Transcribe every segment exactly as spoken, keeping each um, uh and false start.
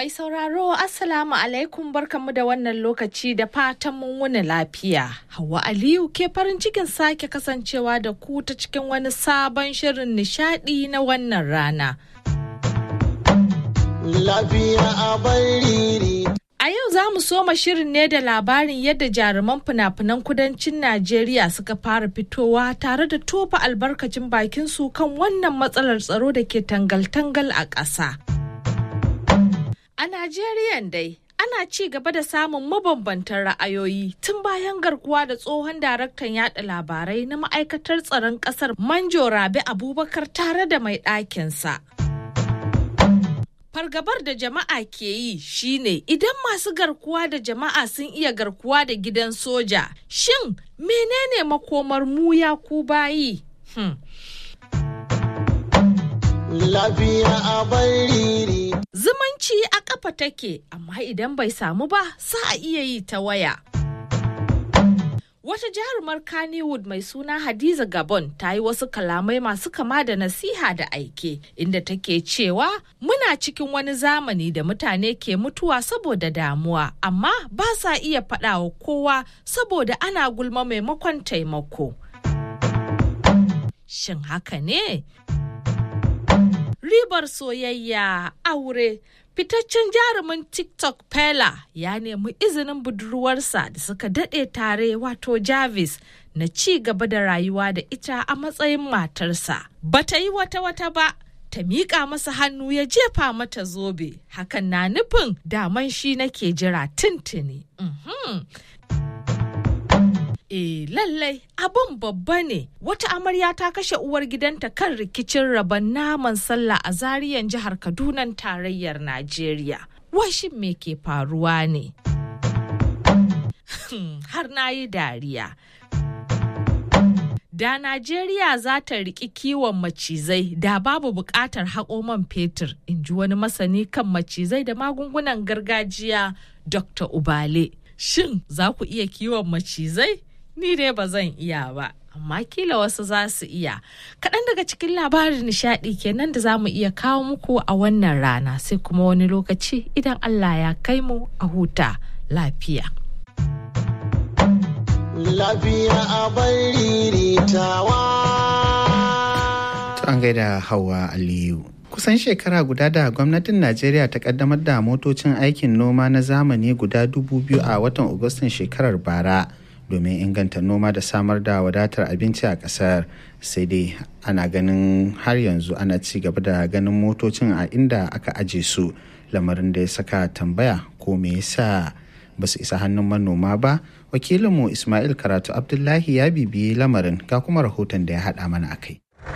Mai sauraro Assalamu alaikum barkanmu da wannan lokaci da fatan mun wuni lafiya. Hauwa Aliyu ke farin cikin sake kasancewa da ku ta cikin wani sabon shirin nishadi na wannan rana. Lafiya a bariri. A yau za mu soma shirin ne da labarin yadda jaruman fina-finan kudancin Najeriya suka fara fitowa tare da tofa albarkacin bakinsu kan wannan matsalar tsaro da ke tangal-tangal a ƙasa. A Najeriya dai, ana ci gaba da samun mabambantan ra'ayoyi tun bayan garkuwa da tsohon daraktan yada labarai na ma'aikatar tsaron ƙasar Manjo Rabi Abubakar tare da mai ɗakinsa. Fargabar da jama'a ke yi shine idan masu garkuwa da jama'a sun iya garkuwa da gidan soja, shin menene makomar mu ya ku bayi? Hmm. Lafiya a bariri. Zumunci a kafa take, amma idan bai samu ba, sa a iya yi ta waya. Wata jarumar Kannywood mai suna Hadiza Gabon ta yi wasu kalamai masu kama da nasiha da aike, inda take cewa muna cikin wani zamani da mutane ke mutuwa saboda damuwa, amma ba sa iya faɗa wa kowa saboda ana gulma maimakon taimako. Shin haka ne? Ribar soyayya, aure. Fitaccen jarumin TikTok Pela ya nemi izinin budurwarsa da suka daɗe tare wato Jarvis na ci gaba da rayuwa da ita a matsayin matarsa. Bata yi wata-wata ba, ta miƙa masa hannu ya jefa mata zobe. Hakan na nufin daman shi nake jira tuntuni. Mm-hmm. Eh lallai abin babba ne. Wata amarya ta kashe uwar gidanta kan rikicin rabon naman sallah a Zariyan jihar Kaduna tarayyar Najeriya. Washin me ke faruwa ne? Har na yi dariya. Da Najeriya za ta riƙi kiwon macizai da babu buƙatar haƙo man fetur, in ji wani masani kan macizai da magungunan gargajiya Dokta Ubale. Shin za ku iya kiwon macizai? Ni dai ba zan iya ba, amma kila wasu za su iya. Kaɗan daga cikin labarin nishaɗi kenan da za mu iya kawo muku a wannan rana, sai kuma wani lokaci idan Allah ya kai mu a huta lafiya. Lafiya a bariritawa. To an gaida Hauwa Aliyu. Kusan shekara guda da gwamnatin Najeriya ta kaddamar da motocin aikin noma na zamani guda dubu biyu a watan Agustan shekarar bara. Domin inganta noma da samar da wadatar abinci a ƙasar, sai dai ana ganin har yanzu ana ci gaba da ganin motocin a inda aka aje su, lamarin da ya saka tambaya ko me yasa ba su isa hannun manoma ba. Wakilinmu Ismail Karatu Abdullahi ya bibiyi lamarin, ga kuma rahoton da ya haɗa mana akai.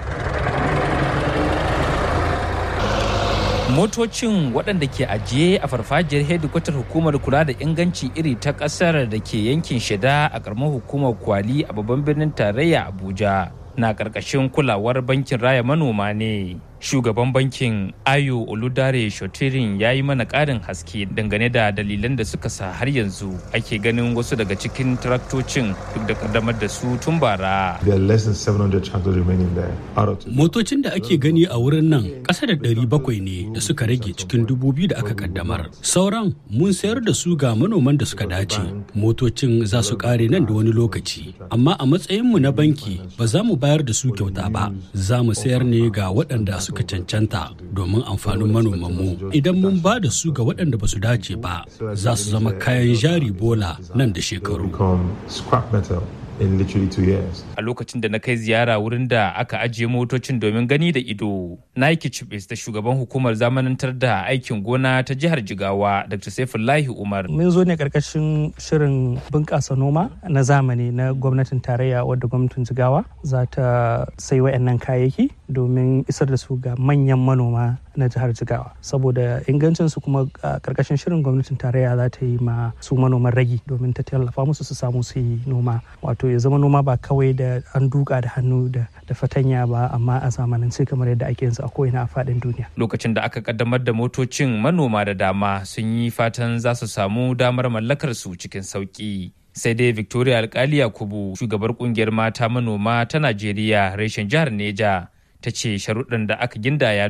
Motocin waɗanda ke ajiye a farfajiyar hedikwatar hukumar kula da inganci iri ta ƙasar da ke yankin Shida a ƙaramar hukumar Kwali a babban birnin tarayya Abuja na ƙarƙashin kulawar bankin raya manoma ne. Shugaban bankin Ayo Oludare Shotirin ya yi mana ƙarin haske dangane da dalilan da suka sa har yanzu ake ganin wasu daga cikin traktocin duk da kaddamar da su tun bara. Motocin da ake gani a wurin nan ƙasa da ɗari bakwai ne da suka rage cikin dubu biyu da aka kaddamar. Sauran mun sayar da su ga manoman da suka dace. Motocin za su ƙare nan da wani lokaci. Amma a matsayinmu na banki ba za mu bayar da su kyauta ba. Za mu sayar ne ga waɗanda suka cancanta domin amfanin manomanmu. Idan mun ba da su ga waɗanda ba su dace ba, za su zama kayan jari bola nan da shekaru. in literally two years. A lokacin da na kai ziyara wurin da aka ajiye motocin domin gani da ido, na yi kicibis da shugaban hukumar zamanantar da aikin gona ta jihar Jigawa, Doctor Saifullahi Umar. Mun zo ne karkashin shirin bunƙasa noma na zamani na gwamnatin tarayya wadda gwamnatin Jigawa za ta sai wayannan kayayyaki domin isar da su ga manyan manoma na jihar Jigawa. Saboda ingancin su kuma a karkashin shirin gwamnatin tarayya za ta yi ma su manoman ragi domin ta tallafa musu su samu su yi noma. Wato ya zama noma ba kawai da an duka da hannu da da fatanya ba, amma a zamanance kamar yadda ake yanzu a ko'ina a faɗin duniya. Lokacin da aka kaddamar da motocin, manoma da dama sun yi fatan za su samu damar mallakar su cikin sauki. Sai dai Victoria Alkali Yakubu, shugabar kungiyar mata manoma ta Najeriya reshen jihar Neja, ta ce sharuɗan da aka gindaya